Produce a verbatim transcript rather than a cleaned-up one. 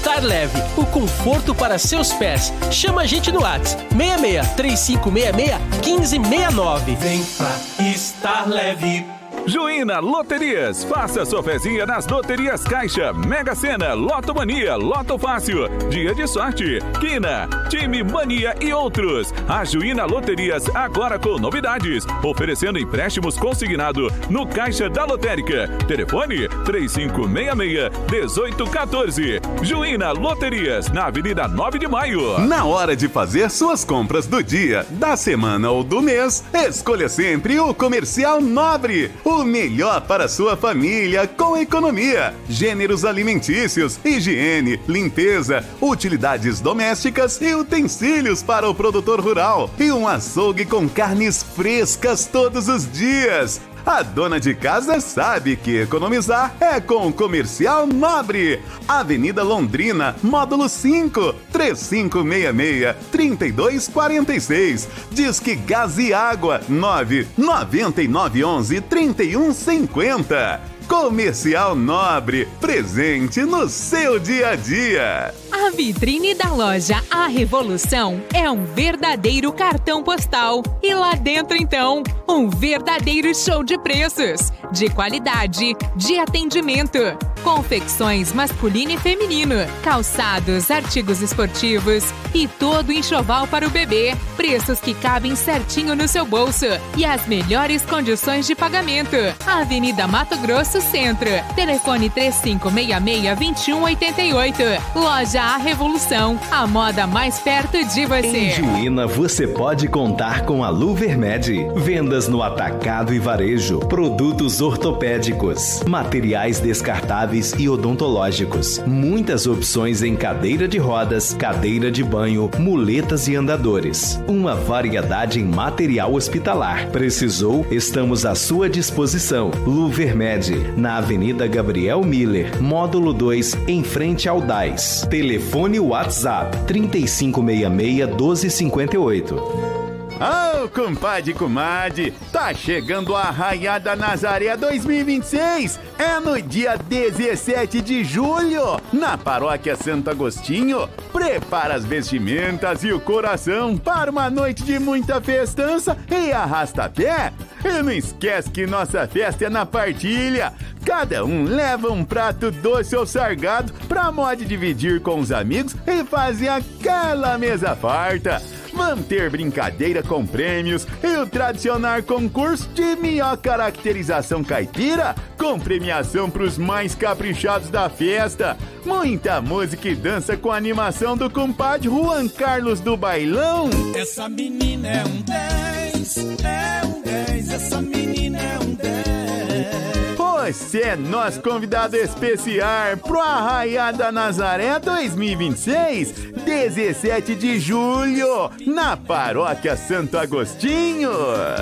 Estar Leve, o conforto para seus pés. Chama a gente no WhatsApp seis seis três cinco seis seis um cinco seis nove. Vem pra Estar Leve. Juína Loterias, faça sua fezinha nas loterias Caixa, Mega Sena, Loto Mania, Loto Fácil, Dia de Sorte, Quina, Time Mania e outros. A Juína Loterias agora com novidades, oferecendo empréstimos consignado no Caixa da Lotérica. Telefone três cinco seis seis, um oito um quatro. Juína Loterias, na Avenida nove de Maio. Na hora de fazer suas compras do dia, da semana ou do mês, escolha sempre o Comercial Nobre. O melhor para sua família com economia. Gêneros alimentícios, higiene, limpeza, utilidades domésticas e utensílios para o produtor rural. E um açougue com carnes frescas todos os dias. A dona de casa sabe que economizar é com o Comercial Nobre. Avenida Londrina, módulo cinco, três cinco seis seis, três dois quatro seis. Disque Gás e Água, nove nove nove um um, três um cinco zero. Comercial Nobre, presente no seu dia a dia. A vitrine da loja A Revolução é um verdadeiro cartão postal. E lá dentro, então, um verdadeiro show de preços, de qualidade, de atendimento. Confecções masculino e feminino, calçados, artigos esportivos e todo enxoval para o bebê. Preços que cabem certinho no seu bolso e as melhores condições de pagamento. Avenida Mato Grosso Centro. Telefone três cinco seis seis, dois um oito oito. Loja A Revolução, a moda mais perto de você. Em Juína você pode contar com a Luvermed. Vendas no atacado e varejo, produtos ortopédicos, materiais descartáveis e odontológicos. Muitas opções em cadeira de rodas, cadeira de banho, muletas e andadores. Uma variedade em material hospitalar. Precisou? Estamos à sua disposição. Luvermed, na Avenida Gabriel Miller, módulo dois, em frente ao D A I S. Telefone WhatsApp trinta e cinco sessenta e seis, doze cinquenta e oito. Ô, compadre e comadre, tá chegando a Arraiada Nazaré dois mil e vinte e seis. É no dia dezessete de julho, na Paróquia Santo Agostinho. Prepara as vestimentas e o coração para uma noite de muita festança e arrasta-pé. E não esquece que nossa festa é na partilha. Cada um leva um prato doce ou salgado pra modo dividir com os amigos e fazer aquela mesa farta. Vamos ter brincadeira com prêmios e o tradicional concurso de melhor caracterização caipira, com premiação pros mais caprichados da festa. Muita música e dança com a animação do compadre Juan Carlos do Bailão. Essa menina é um dez, é um dez, essa menina é um dez. Você é nosso convidado especial pro Arraiada Nazaré dois mil e vinte e seis, dezessete de julho, na Paróquia Santo Agostinho.